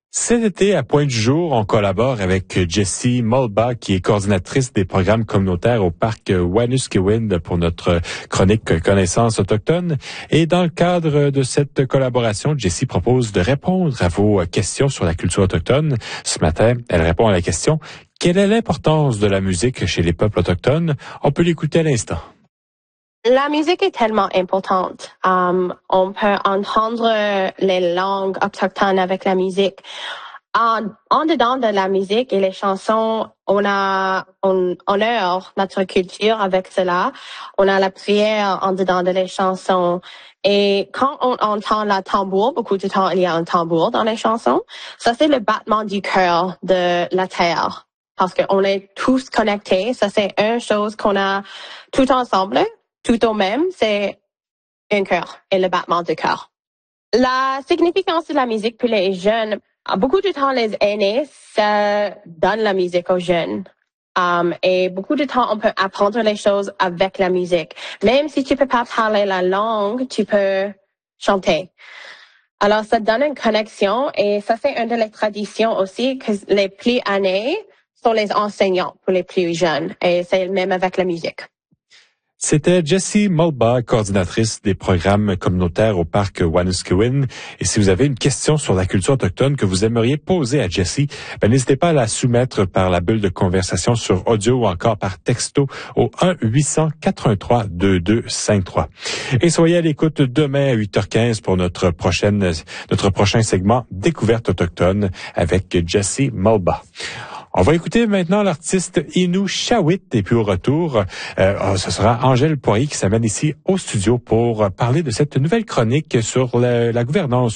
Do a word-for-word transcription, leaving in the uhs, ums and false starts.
Cet été, à Point du Jour, on collabore avec Jessie Mulbach, qui est coordinatrice des programmes communautaires au parc Waniskewin pour notre chronique Connaissances autochtones. Et dans le cadre de cette collaboration, Jessie propose de répondre à vos questions sur la culture autochtone. Ce matin, elle répond à la question « Quelle est l'importance de la musique chez les peuples autochtones ?» On peut l'écouter à l'instant. La musique est tellement importante. Um, on peut entendre les langues autochtones avec la musique. En, en dedans de la musique et les chansons, on a, on honore notre culture avec cela. On a la prière en dedans de les chansons. Et quand on entend la tambour, beaucoup de temps il y a un tambour dans les chansons. Ça c'est le battement du cœur de la terre. Parce qu'on est tous connectés. Ça c'est une chose qu'on a tout ensemble. Tout au même, c'est un cœur et le battement du cœur. La significance de la musique pour les jeunes, beaucoup de temps les aînés, ça donne la musique aux jeunes. Um, et beaucoup de temps, on peut apprendre les choses avec la musique. Même si tu peux pas parler la langue, tu peux chanter. Alors, ça donne une connexion et ça, c'est une des traditions aussi que les plus aînés sont les enseignants pour les plus jeunes. Et c'est le même avec la musique. C'était Jessie Mulbach, coordinatrice des programmes communautaires au parc Waniskewin. Et si vous avez une question sur la culture autochtone que vous aimeriez poser à Jessie, ben, n'hésitez pas à la soumettre par la bulle de conversation sur audio ou encore par texto au un huit cents quatre un trois deux deux cinq trois. Et soyez à l'écoute demain à huit heures quinze pour notre prochaine, notre prochain segment Découverte autochtone avec Jessie Mulbach. On va écouter maintenant l'artiste Inou Shawit et puis au retour, euh, ce sera Angèle Poirier qui s'amène ici au studio pour parler de cette nouvelle chronique sur la, la gouvernance